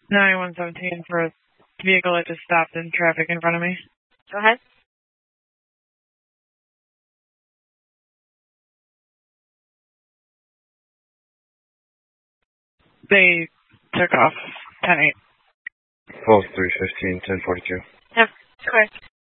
9117 for a vehicle that just stopped in traffic in front of me. Go ahead. They took off 10-8. Full 315, 1042. Yeah, correct.